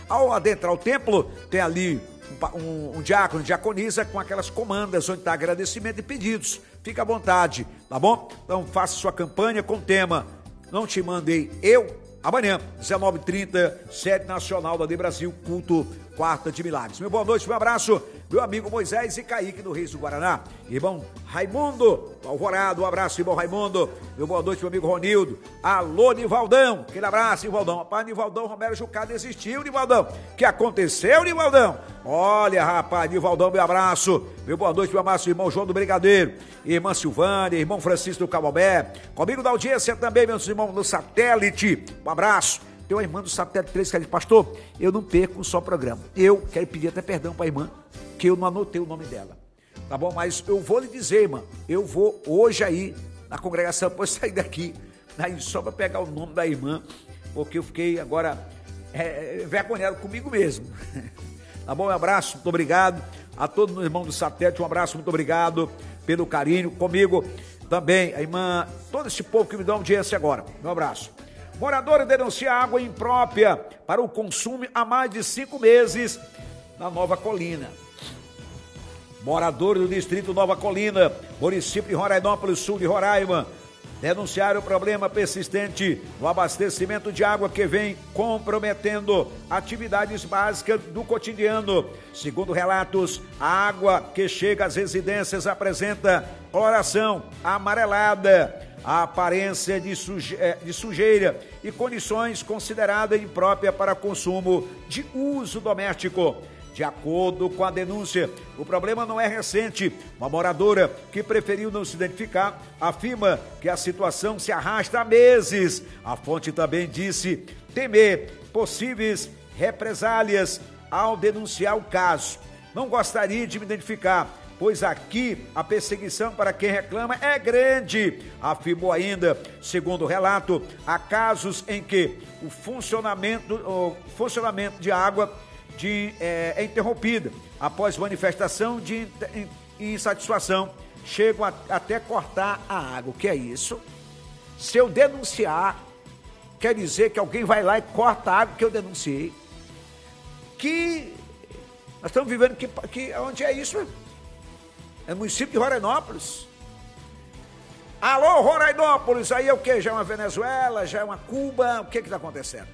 Ao adentrar o templo, tem ali um diácono, diaconisa com aquelas comandas onde está agradecimento e pedidos. Fica à vontade, tá bom? Então faça sua campanha com o tema Não Te Mandei Eu. Amanhã, 19h30, sede nacional da De Brasil, culto Quarta de Milagres. Meu boa noite, meu abraço, meu amigo Moisés e Kaique do Reis do Guaraná. Irmão Raimundo, Alvorado, um abraço, irmão Raimundo. Meu boa noite, meu amigo Ronildo. Alô, Nivaldão, aquele abraço, Nivaldão. Rapaz, Nivaldão Romero Jucá desistiu, Nivaldão. O que aconteceu, Nivaldão? Olha, rapaz, Nivaldão, meu abraço. Meu boa noite, meu abraço, irmão João do Brigadeiro, irmã Silvânia, irmão Francisco do Camobé. Comigo da audiência também, meus irmãos do Satélite. Um abraço. Tem uma irmã do Satélite 3 que diz, pastor, eu não perco um só programa. Eu quero pedir até perdão para a irmã, que eu não anotei o nome dela. Tá bom? Mas eu vou lhe dizer, irmã, eu vou hoje aí na congregação, depois sair daqui, aí só para pegar o nome da irmã, porque eu fiquei agora vergonhado comigo mesmo. Tá bom? Um abraço, muito obrigado a todos os irmãos do Satélite, um abraço, muito obrigado pelo carinho comigo também, a irmã, todo esse povo que me dá audiência agora. Um abraço. Moradora denuncia água imprópria para o consumo há mais de 5 meses na Nova Colina. Moradores do distrito Nova Colina, município de Rorainópolis, sul de Roraima, denunciaram o problema persistente no abastecimento de água que vem comprometendo atividades básicas do cotidiano. Segundo relatos, a água que chega às residências apresenta coloração amarelada, a aparência de sujeira e condições consideradas impróprias para consumo de uso doméstico. De acordo com a denúncia, o problema não é recente. Uma moradora que preferiu não se identificar afirma que a situação se arrasta há meses. A fonte também disse temer possíveis represálias ao denunciar o caso. Não gostaria de me identificar, pois aqui a perseguição para quem reclama é grande, afirmou ainda. Segundo o relato, há casos em que o funcionamento de água é interrompida após manifestação de insatisfação, chegam até cortar a água. O que é isso? Se eu denunciar, quer dizer que alguém vai lá e corta a água que eu denunciei. Que nós estamos vivendo que onde é isso? É no município de Rorainópolis. Alô, Rorainópolis, aí é o quê? Já é uma Venezuela, já é uma Cuba, o que está acontecendo?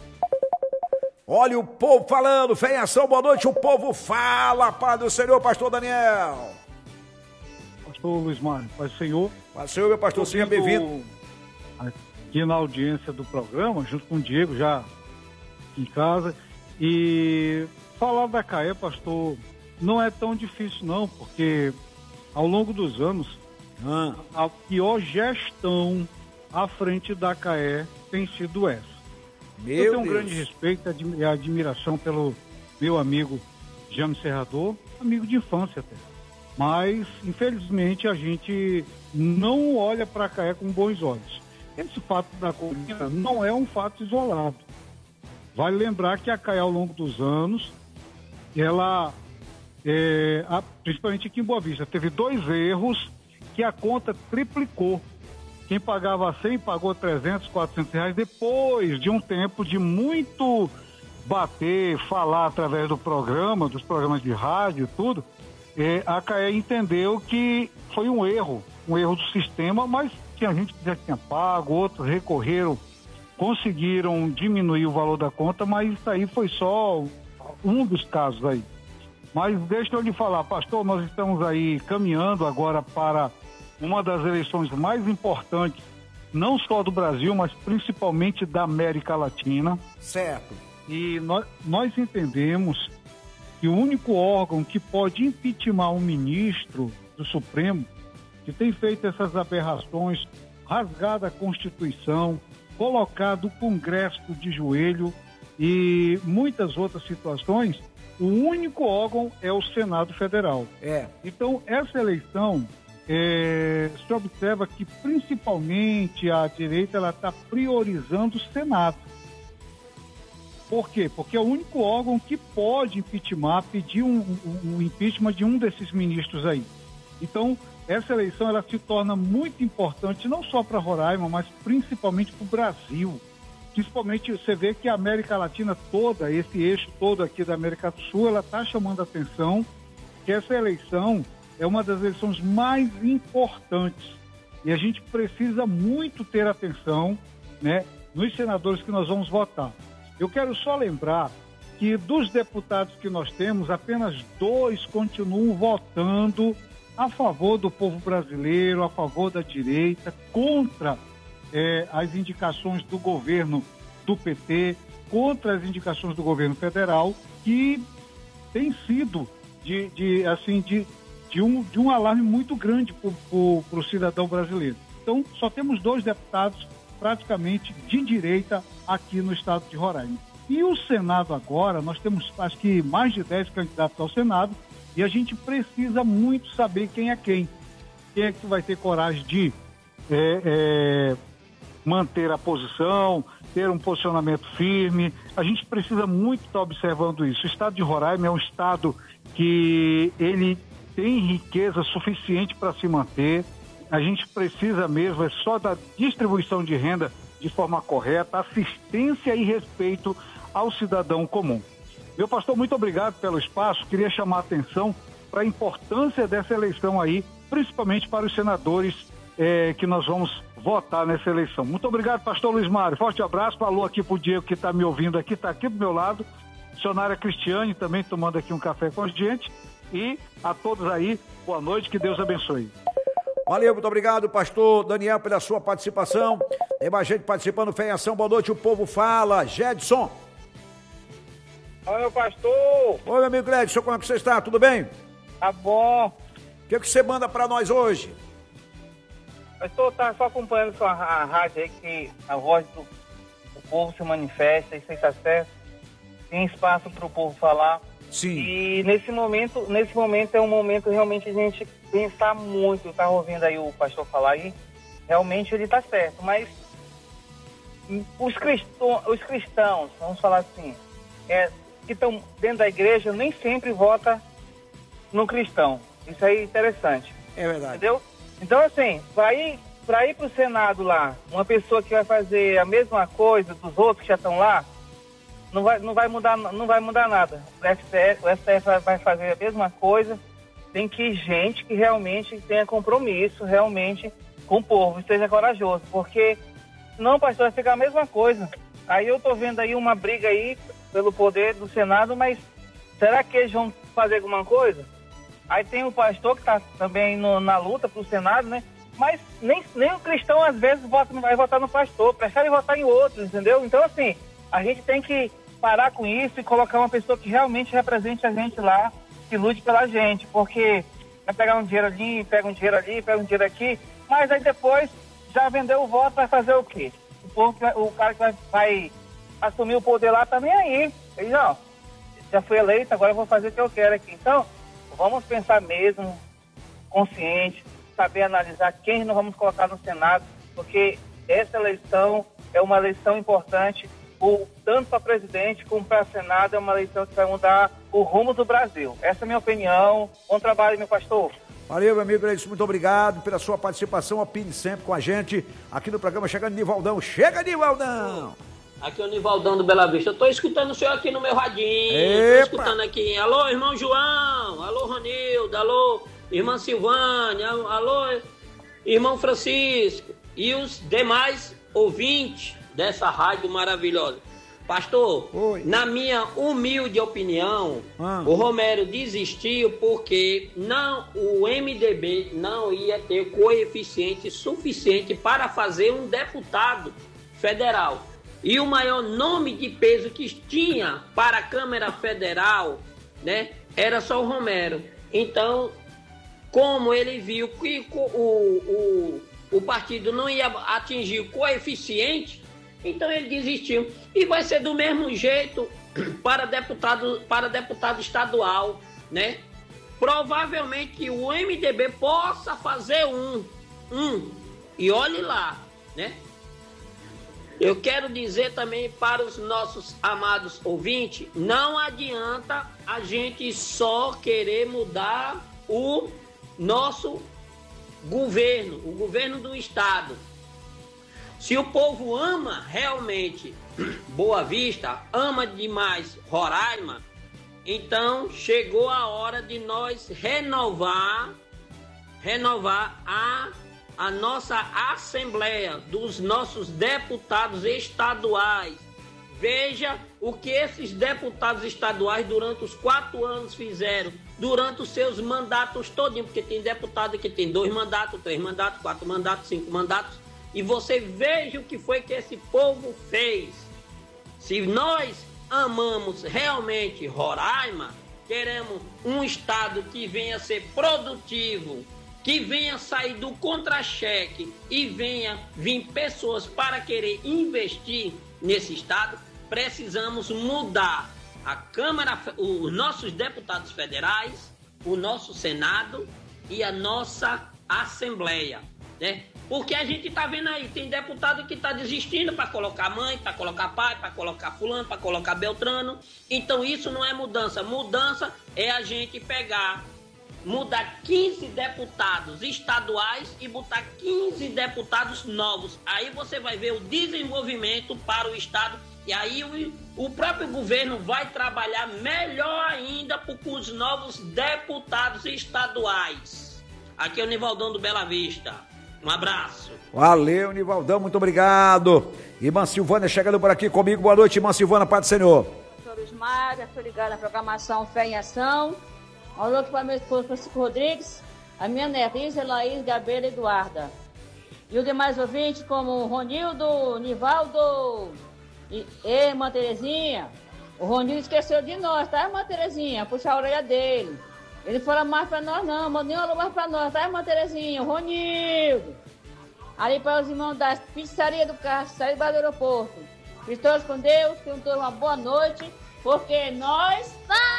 Olha o povo falando, fé em ação, boa noite, o povo fala, Pai do Senhor, pastor Daniel. Pastor Luiz Mário, Pai do Senhor. Pai do Senhor, meu pastor, seja bem-vindo. Aqui na audiência do programa, junto com o Diego, já em casa. E falar da CAE, pastor, não é tão difícil não, porque ao longo dos anos, a pior gestão à frente da CAE tem sido essa. Eu tenho um grande respeito e admiração pelo meu amigo Jaime Serrador, amigo de infância até. Mas, infelizmente, a gente não olha para a CAE com bons olhos. Esse fato da colina não é um fato isolado. Vale lembrar que a CAE, ao longo dos anos, ela, principalmente aqui em Boa Vista, teve 2 erros que a conta triplicou. Quem pagava 100 pagou 300, 400 reais. Depois de um tempo de muito bater, falar através do programa, dos programas de rádio e tudo, a CAE entendeu que foi um erro do sistema, mas tinha gente que já tinha pago, outros recorreram, conseguiram diminuir o valor da conta, mas isso aí foi só um dos casos aí. Mas deixa eu lhe falar, pastor, nós estamos aí caminhando agora para uma das eleições mais importantes, não só do Brasil, mas principalmente da América Latina. Certo. E nós entendemos que o único órgão que pode impeachment um ministro do Supremo, que tem feito essas aberrações, rasgado a Constituição, colocado o Congresso de joelho e muitas outras situações, o único órgão é o Senado Federal. Então, essa eleição, se observa que principalmente a direita ela está priorizando o Senado. Por quê? Porque é o único órgão que pode impeachment, pedir um impeachment de um desses ministros aí. Então, essa eleição ela se torna muito importante, não só para Roraima, mas principalmente para o Brasil. Principalmente você vê que a América Latina toda, esse eixo todo aqui da América do Sul, ela está chamando a atenção que essa eleição é uma das eleições mais importantes. E a gente precisa muito ter atenção, né, nos senadores que nós vamos votar. Eu quero só lembrar que dos deputados que nós temos, apenas 2 continuam votando a favor do povo brasileiro, a favor da direita, contra as indicações do governo do PT, contra as indicações do governo federal, que tem sido de um alarme muito grande para o cidadão brasileiro. Então, só temos 2 deputados praticamente de direita aqui no estado de Roraima. E o Senado agora, nós temos acho que mais de 10 candidatos ao Senado, e a gente precisa muito saber quem é quem. Quem é que vai ter coragem de manter a posição, ter um posicionamento firme. A gente precisa muito estar observando isso. O estado de Roraima é um estado que ele tem riqueza suficiente para se manter. A gente precisa mesmo é só da distribuição de renda de forma correta, assistência e respeito ao cidadão comum. Meu pastor, muito obrigado pelo espaço. Queria chamar a atenção para a importância dessa eleição aí, principalmente para os senadores que nós vamos votar nessa eleição. Muito obrigado, pastor Luiz Mário. Forte abraço. Falou aqui para o Diego que está me ouvindo aqui, está aqui do meu lado. Missionária Cristiane também tomando aqui um café com a gente. E a todos aí, boa noite, que Deus abençoe. Valeu, muito obrigado, pastor Daniel, pela sua participação. Tem mais gente participando, Fé em Ação, boa noite, o povo fala. Gedson. Oi, meu pastor. Oi, meu amigo Gledson, como é que você está? Tudo bem? Tá bom. O que você manda para nós hoje? Pastor, tá só acompanhando a rádio aí, que a voz do povo se manifesta, isso aí tá certo. Tem espaço para o povo falar. Sim. E nesse momento é um momento realmente a gente pensar muito. Eu estava ouvindo aí o pastor falar aí, realmente ele está certo, mas os cristãos, vamos falar assim, que estão dentro da igreja, nem sempre vota no cristão. Isso aí é interessante. É verdade. Entendeu? Então, assim, para ir para o Senado lá, uma pessoa que vai fazer a mesma coisa dos outros que já estão lá, não vai mudar nada. O STF vai fazer a mesma coisa. Tem que ir gente que realmente tenha compromisso, realmente, com o povo, esteja corajoso, porque senão, pastor, vai ficar a mesma coisa. Aí eu tô vendo aí uma briga aí pelo poder do Senado, mas será que eles vão fazer alguma coisa? Aí tem o pastor que está também na luta pro Senado, né? Mas nem o cristão, às vezes, não vai votar no pastor, prefere votar em outros, entendeu? Então, assim, a gente tem que parar com isso e colocar uma pessoa que realmente represente a gente lá, que lute pela gente, porque vai pegar um dinheiro ali, pega um dinheiro ali, pega um dinheiro aqui, mas aí depois já vendeu o voto, vai fazer o quê? O cara que vai assumir o poder lá tá nem aí. Ele, ó, já fui eleito, agora eu vou fazer o que eu quero aqui. Então, vamos pensar mesmo, consciente, saber analisar quem nós vamos colocar no Senado, porque essa eleição é uma eleição importante, tanto para presidente como para Senado, é uma eleição que vai mudar o rumo do Brasil. Essa é a minha opinião. Bom trabalho, meu pastor. Valeu, meu amigo Gleison, muito obrigado pela sua participação. Opine sempre com a gente aqui no programa Chegando Nivaldão. Chega, Nivaldão! Aqui é o Nivaldão do Bela Vista. Eu tô escutando o senhor aqui no meu radinho. Epa. Tô escutando aqui. Alô, irmão João. Alô, Ronildo. Alô, irmã Silvânia. Alô, irmão Francisco. E os demais ouvintes dessa rádio maravilhosa. Pastor, oi. Na minha humilde opinião, o Romero desistiu porque o MDB não ia ter coeficiente suficiente para fazer um deputado federal. E o maior nome de peso que tinha para a Câmara Federal, né, era só o Romero. Então, como ele viu que o partido não ia atingir o coeficiente, então ele desistiu. E vai ser do mesmo jeito para deputado estadual, né? Provavelmente o MDB possa fazer um. E olhe lá, né? Eu quero dizer também para os nossos amados ouvintes, não adianta a gente só querer mudar o nosso governo, o governo do estado. Se o povo ama realmente Boa Vista, ama demais Roraima, então chegou a hora de nós renovar a nossa Assembleia, dos nossos deputados estaduais. Veja o que esses deputados estaduais durante os 4 anos fizeram, durante os seus mandatos todinhos, porque tem deputado que tem 2 mandatos, 3 mandatos, 4 mandatos, 5 mandatos, e você veja o que foi que esse povo fez. Se nós amamos realmente Roraima, queremos um estado que venha ser produtivo, que venha sair do contra-cheque e venha vir pessoas para querer investir nesse estado, precisamos mudar a Câmara, os nossos deputados federais, o nosso Senado e a nossa Assembleia, né? Porque a gente está vendo aí, tem deputado que está desistindo para colocar mãe, para colocar pai, para colocar fulano, para colocar beltrano. Então isso não é mudança. Mudança é a gente mudar 15 deputados estaduais e botar 15 deputados novos. Aí você vai ver o desenvolvimento para o estado e aí o próprio governo vai trabalhar melhor ainda com os novos deputados estaduais. Aqui é o Nivaldão do Bela Vista. Um abraço. Valeu, Nivaldão, muito obrigado. Irmã Silvana chegando por aqui comigo. Boa noite, irmã Silvana, Pai do Senhor. Doutor Osmar, estou ligada à programação Fé em Ação. Um alô para meu esposo Francisco Rodrigues, a minha neta Isa, Laís, Gabriela e Eduarda. E os demais ouvintes, como Ronildo, Nivaldo e irmã Terezinha. O Ronildo esqueceu de nós, tá, irmã Terezinha? Puxa a orelha dele. Ele falou mais pra nós não, mandou um alô mais pra nós, tá, irmã Terezinha? O Ronildo. Ali para os irmãos da Pizzaria do Castro, saída do aeroporto. Fiz todos com Deus, tenham todos uma boa noite, porque nós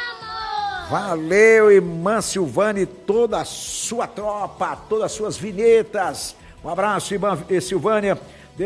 vamos! Valeu, irmã Silvana e toda a sua tropa, todas as suas vinhetas. Um abraço, irmã Silvânia.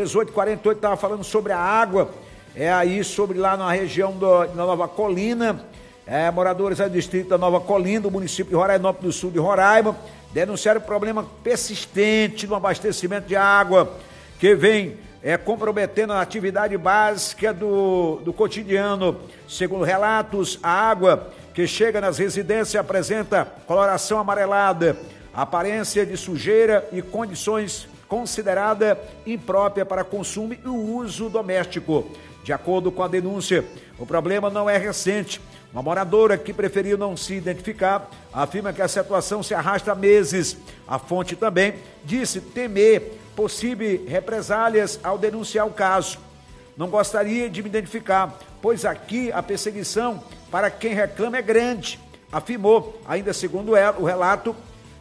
1848 estava falando sobre a água, aí sobre lá na região da Nova Colina. Moradores do distrito da Nova Colina, do município de Rorainópolis do Sul de Roraima, denunciaram o problema persistente no abastecimento de água, que vem comprometendo a atividade básica do cotidiano. Segundo relatos, a água que chega nas residências apresenta coloração amarelada, aparência de sujeira e condições considerada imprópria para consumo e uso doméstico. De acordo com a denúncia, o problema não é recente. Uma moradora que preferiu não se identificar afirma que a situação se arrasta há meses. A fonte também disse temer possíveis represálias ao denunciar o caso. Não gostaria de me identificar, pois aqui a perseguição para quem reclama é grande, afirmou. Ainda segundo o relato,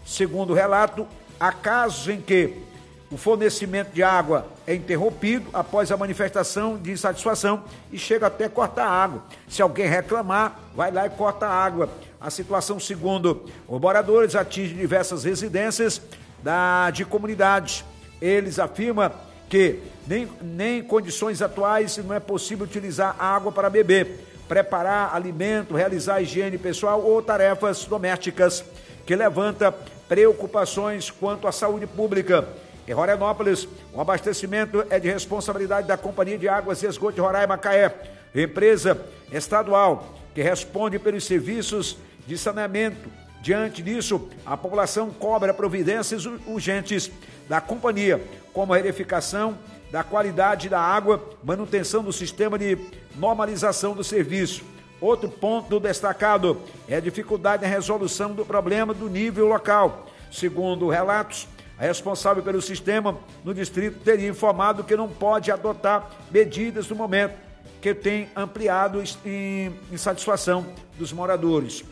há casos em que o fornecimento de água é interrompido após a manifestação de insatisfação e chega até cortar a água. Se alguém reclamar, vai lá e corta a água. A situação, segundo os moradores, atinge diversas residências de comunidade. Eles afirmam que nem em condições atuais não é possível utilizar água para beber, preparar alimento, realizar higiene pessoal ou tarefas domésticas, que levanta preocupações quanto à saúde pública. Em Rorainópolis, o abastecimento é de responsabilidade da Companhia de Águas e Esgoto de Roraima, Macaé, empresa estadual que responde pelos serviços de saneamento. Diante disso, a população cobra providências urgentes da companhia, como a verificação da qualidade da água, manutenção do sistema de normalização do serviço. Outro ponto destacado é a dificuldade na resolução do problema do nível local. Segundo relatos, a responsável pelo sistema no distrito teria informado que não pode adotar medidas no momento, que tem ampliado em insatisfação dos moradores.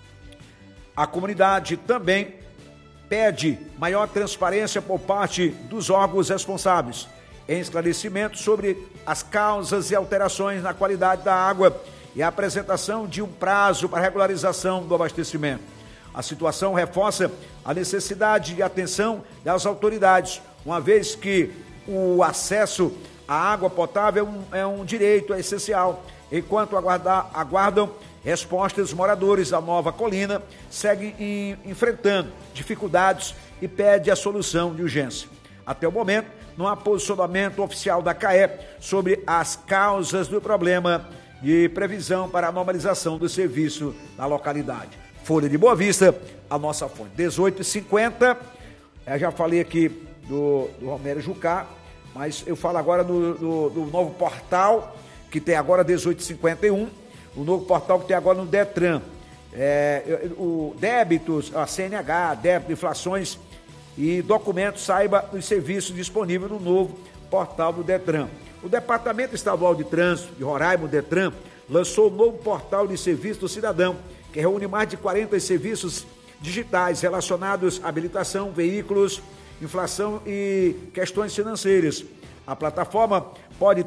A comunidade também pede maior transparência por parte dos órgãos responsáveis em esclarecimento sobre as causas e alterações na qualidade da água e a apresentação de um prazo para regularização do abastecimento. A situação reforça a necessidade de atenção das autoridades, uma vez que o acesso à água potável é um direito essencial. Enquanto aguardam respostas, os moradores da Nova Colina seguem enfrentando dificuldades e pedem a solução de urgência. Até o momento, não há posicionamento oficial da CAE sobre as causas do problema de previsão para a normalização do serviço na localidade. Folha de Boa Vista, a nossa fonte, 18h50, já falei aqui do Romero Jucá, mas eu falo agora do novo portal, que tem agora 18h51, o novo portal que tem agora no Detran, o débitos, a CNH, débito, inflações e documentos, saiba os serviços disponíveis no novo portal do Detran. O Departamento Estadual de Trânsito de Roraima, o Detran, lançou o novo portal de serviço do cidadão, que reúne mais de 40 serviços digitais relacionados à habilitação, veículos, inflação e questões financeiras. A plataforma pode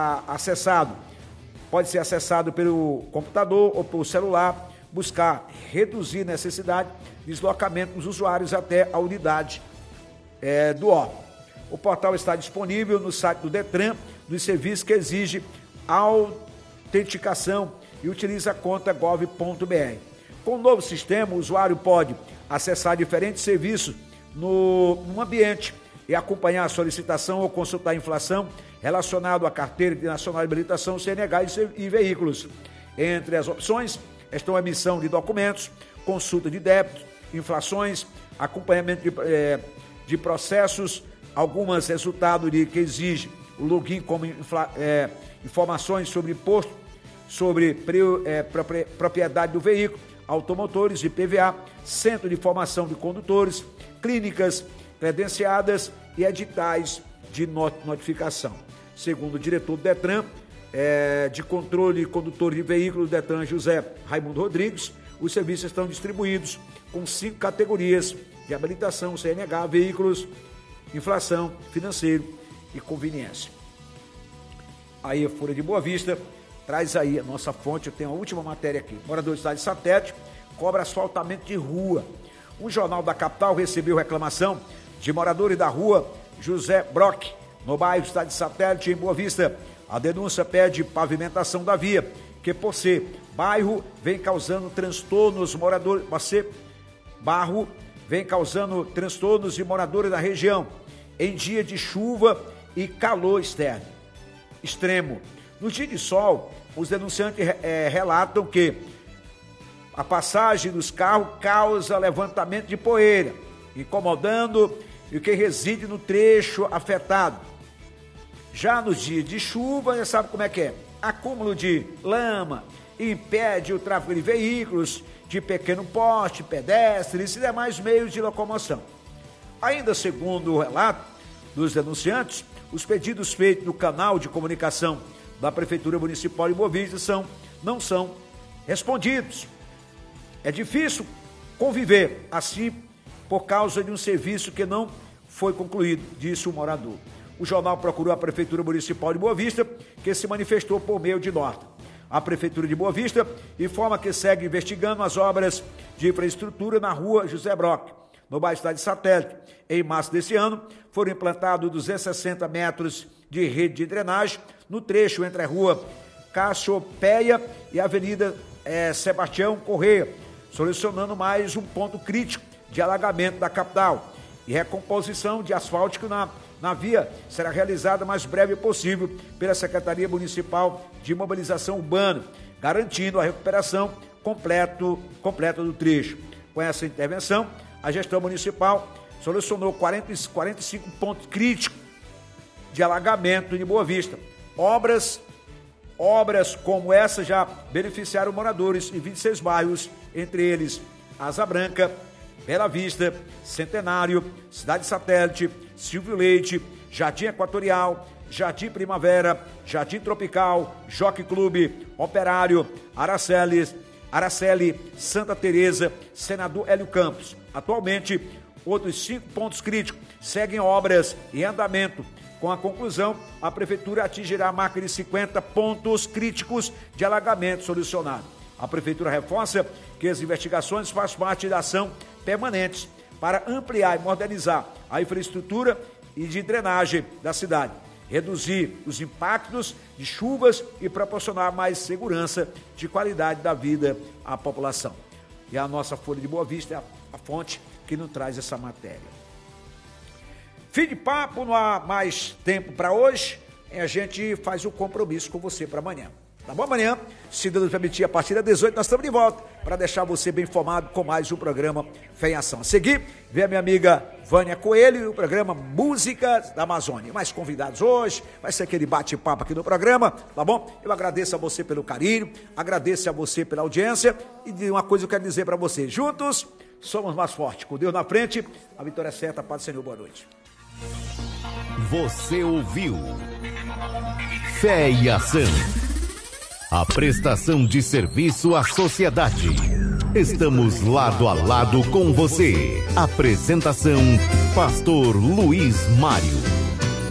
ser acessado pelo computador ou pelo celular, buscar reduzir necessidade de deslocamento dos usuários até a unidade do órgão. O portal está disponível no site do Detran, dos serviços que exige autenticação e utiliza a conta gov.br. Com o novo sistema, o usuário pode acessar diferentes serviços no ambiente e acompanhar a solicitação ou consultar a inflação relacionado à Carteira Nacional de Habilitação, CNH e veículos. Entre as opções estão a emissão de documentos, consulta de débitos, inflações, acompanhamento de processos, algumas resultados que exige o login como informações sobre imposto, sobre propriedade do veículo, automotores, IPVA, centro de formação de condutores, clínicas credenciadas e editais de notificação. Segundo o diretor do Detran, de controle de condutor de veículos, Detran José Raimundo Rodrigues, os serviços estão distribuídos com 5 categorias de habilitação, CNH, veículos, inflação, financeiro e conveniência. Aí a Folha de Boa Vista traz aí a nossa fonte, eu tenho a última matéria aqui. Morador do Cidade Satélite cobra asfaltamento de rua. Um jornal da capital recebeu reclamação de moradores da rua José Brock, no bairro Cidade Satélite, em Boa Vista. A denúncia pede pavimentação da via, que por ser bairro vem causando transtornos de moradores da região em dia de chuva e calor extremo. No dia de sol, os denunciantes relatam que a passagem dos carros causa levantamento de poeira, incomodando o que reside no trecho afetado. Já nos dias de chuva, já sabe como é que é. Acúmulo de lama impede o tráfego de veículos de pequeno porte, pedestres e demais meios de locomoção. Ainda segundo o relato dos denunciantes, os pedidos feitos no canal de comunicação da Prefeitura Municipal de Boa Vista não são respondidos. É difícil conviver assim por causa de um serviço que não foi concluído, disse o morador. O jornal procurou a Prefeitura Municipal de Boa Vista, que se manifestou por meio de nota. A Prefeitura de Boa Vista informa que segue investigando as obras de infraestrutura na rua José Brock, no bairro Cidade Satélite. Em março desse ano, foram implantados 260 metros de rede de drenagem no trecho entre a rua Cassiopeia e a Avenida Sebastião Corrêa, solucionando mais um ponto crítico de alagamento da capital. E recomposição de asfáltico na via será realizada o mais breve possível pela Secretaria Municipal de Mobilização Urbana, garantindo a recuperação completa do trecho. Com essa intervenção, a gestão municipal solucionou 45 pontos críticos de alagamento de Boa Vista. Obras como essa já beneficiaram moradores em 26 bairros, entre eles Asa Branca, Bela Vista, Centenário, Cidade Satélite, Silvio Leite, Jardim Equatorial, Jardim Primavera, Jardim Tropical, Jockey Clube, Operário, Araceli, Santa Teresa, Senador Hélio Campos. Atualmente, outros 5 pontos críticos seguem obras em andamento. Com a conclusão, a Prefeitura atingirá a marca de 50 pontos críticos de alagamento solucionado. A Prefeitura reforça que as investigações fazem parte da ação permanente para ampliar e modernizar a infraestrutura e de drenagem da cidade, reduzir os impactos de chuvas e proporcionar mais segurança de qualidade da vida à população. E a nossa Folha de Boa Vista é a fonte que nos traz essa matéria. Fim de papo, não há mais tempo para hoje. E a gente faz o compromisso com você para amanhã. Tá bom? Amanhã, se Deus permitir, a partir das 18, nós estamos de volta para deixar você bem informado com mais um programa Fé em Ação. A seguir, vem a minha amiga Vânia Coelho e o programa Músicas da Amazônia. Mais convidados hoje, vai ser aquele bate-papo aqui no programa, tá bom? Eu agradeço a você pelo carinho, agradeço a você pela audiência e uma coisa eu quero dizer para você, juntos somos mais fortes, com Deus na frente, a vitória é certa, Pai do Senhor, boa noite. Você ouviu Fé e Ação. A prestação de serviço à sociedade. Estamos lado a lado com você. Apresentação: Pastor Luiz Mário.